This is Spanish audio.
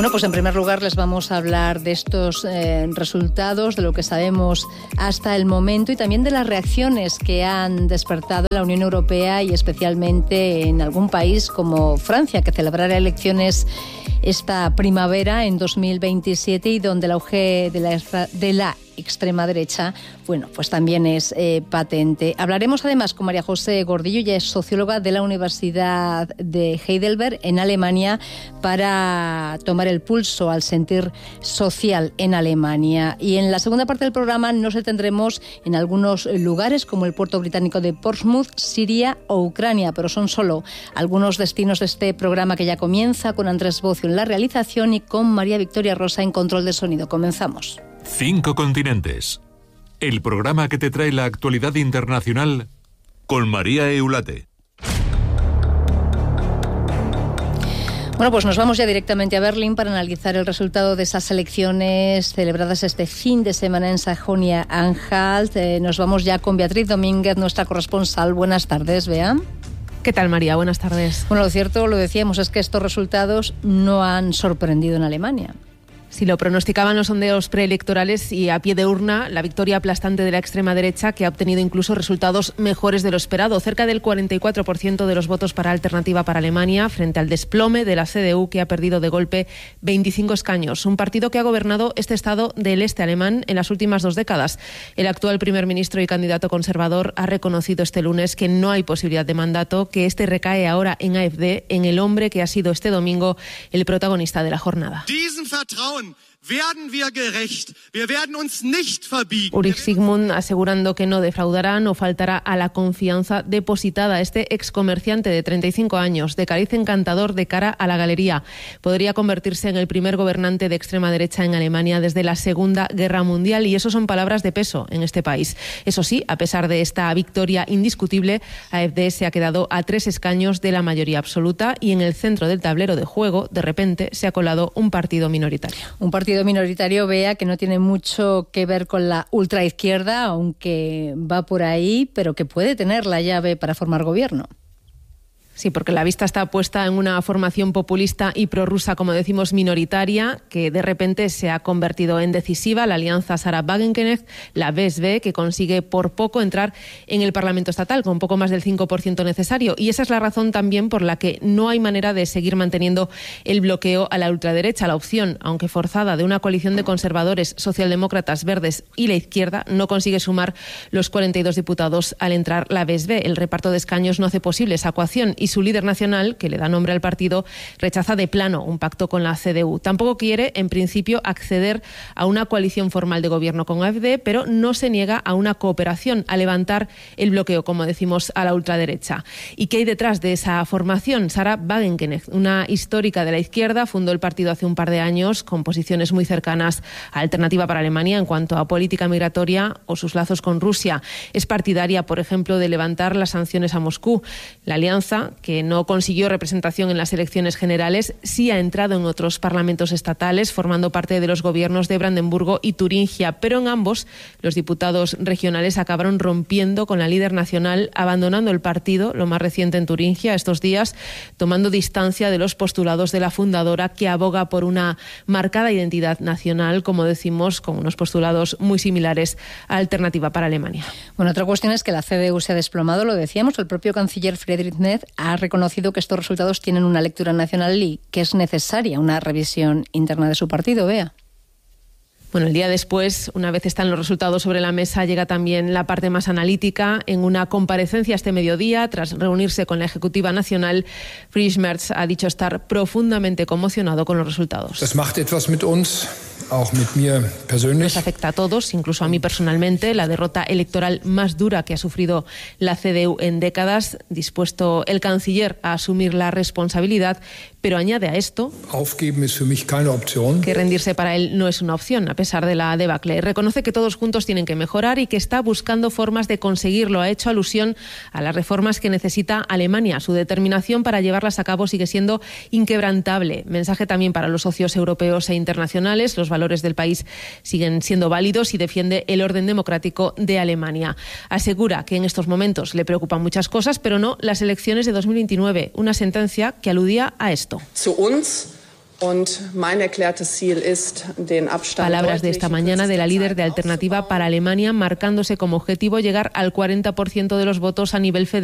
Bueno, pues en primer lugar les vamos a hablar de estos resultados, de lo que sabemos hasta el momento y también de las reacciones que han despertado la Unión Europea y especialmente en algún país como Francia, que celebrará elecciones esta primavera en 2027 y donde el auge de la extrema derecha, bueno, pues también es patente. Hablaremos además con María José Gordillo, ella es socióloga de la Universidad de Heidelberg en Alemania, para tomar el pulso al sentir social en Alemania. Y en la segunda parte del programa nos detendremos en algunos lugares como el puerto británico de Portsmouth, Siria o Ucrania, pero son solo algunos destinos de este programa que ya comienza, con Andrés Bocio en la realización y con María Victoria Rosa en control de sonido. Comenzamos. 5 continentes. El programa que te trae la actualidad internacional con María Eulate. Bueno, pues nos vamos ya directamente a Berlín para analizar el resultado de esas elecciones celebradas este fin de semana en Sajonia-Anhalt. Nos vamos ya con Beatriz Domínguez, nuestra corresponsal. Buenas tardes, Bea. ¿Qué tal, María? Buenas tardes. Bueno, lo cierto, lo decíamos, es que estos resultados no han sorprendido en Alemania. Si lo pronosticaban los sondeos preelectorales y a pie de urna, la victoria aplastante de la extrema derecha, que ha obtenido incluso resultados mejores de lo esperado. Cerca del 44% de los votos para Alternativa para Alemania, frente al desplome de la CDU, que ha perdido de golpe 25 escaños. Un partido que ha gobernado este estado del este alemán en las últimas 2 décadas. El actual primer ministro y candidato conservador ha reconocido este lunes que no hay posibilidad de mandato, que este recae ahora en AfD, en el hombre que ha sido este domingo el protagonista de la jornada. Ulrich Sigmund asegurando que no defraudará, no faltará a la confianza depositada. Este excomerciante de 35 años, de cariz encantador de cara a la galería, podría convertirse en el primer gobernante de extrema derecha en Alemania desde la Segunda Guerra Mundial, y eso son palabras de peso en este país. Eso sí, a pesar de esta victoria indiscutible, AfD se ha quedado a 3 escaños de la mayoría absoluta, y en el centro del tablero de juego, de repente, se ha colado un partido minoritario. Un partido minoritario, Bea, que no tiene mucho que ver con la ultraizquierda, aunque va por ahí, pero que puede tener la llave para formar gobierno. Sí, porque la vista está puesta en una formación populista y prorrusa, como decimos, minoritaria, que de repente se ha convertido en decisiva, la alianza Sarah Wagenknecht, la BSW, que consigue por poco entrar en el Parlamento estatal, con poco más del 5% necesario. Y esa es la razón también por la que no hay manera de seguir manteniendo el bloqueo a la ultraderecha. La opción, aunque forzada, de una coalición de conservadores, socialdemócratas, verdes y la izquierda no consigue sumar los 42 diputados al entrar la BSW. El reparto de escaños no hace posible esa ecuación, y su líder nacional, que le da nombre al partido, rechaza de plano un pacto con la CDU. Tampoco quiere, en principio, acceder a una coalición formal de gobierno con AfD, pero no se niega a una cooperación, a levantar el bloqueo, como decimos, a la ultraderecha. ¿Y qué hay detrás de esa formación? Sarah Wagenknecht, una histórica de la izquierda, fundó el partido hace un par de años con posiciones muy cercanas a Alternativa para Alemania en cuanto a política migratoria o sus lazos con Rusia. Es partidaria, por ejemplo, de levantar las sanciones a Moscú. La alianza, que no consiguió representación en las elecciones generales, sí ha entrado en otros parlamentos estatales, formando parte de los gobiernos de Brandenburgo y Turingia, pero en ambos los diputados regionales acabaron rompiendo con la líder nacional, abandonando el partido, lo más reciente en Turingia estos días, tomando distancia de los postulados de la fundadora, que aboga por una marcada identidad nacional, como decimos, con unos postulados muy similares a Alternativa para Alemania. Bueno, otra cuestión es que la CDU se ha desplomado, lo decíamos, el propio canciller Friedrich Merz ha reconocido que estos resultados tienen una lectura nacional y que es necesaria una revisión interna de su partido, Bea. Bueno, el día después, una vez están los resultados sobre la mesa, llega también la parte más analítica. En una comparecencia este mediodía, tras reunirse con la Ejecutiva Nacional, Friedrich Merz ha dicho estar profundamente conmocionado con los resultados. Das macht etwas mit uns, auch mit mir persönlich. Nos afecta a todos, incluso a mí personalmente, la derrota electoral más dura que ha sufrido la CDU en décadas. Dispuesto el canciller a asumir la responsabilidad, pero añade a esto Aufgeben ist für mich keine Option. Que rendirse para él no es una opción, a pesar de la debacle. Reconoce que todos juntos tienen que mejorar y que está buscando formas de conseguirlo. Ha hecho alusión a las reformas que necesita Alemania. Su determinación para llevarlas a cabo sigue siendo inquebrantable. Mensaje también para los socios europeos e internacionales. Los valores del país siguen siendo válidos y defiende el orden democrático de Alemania. Asegura que en estos momentos le preocupan muchas cosas, pero no las elecciones de 2029. Una sentencia que aludía a esto. Zu uns Palabras de esta mañana de la líder de Alternativa para Alemania, marcándose como objetivo llegar al 40% de los votos a nivel federal